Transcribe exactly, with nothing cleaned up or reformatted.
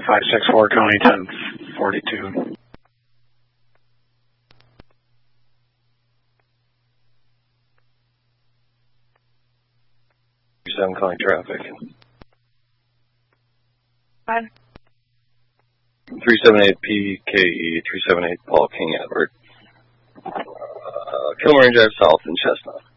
five six four, County ten forty-two. seven calling traffic. Fine. three seven eight P K E, three seven eight Paul King Edward. Uh, Kilmarine Drive South in Chestnut.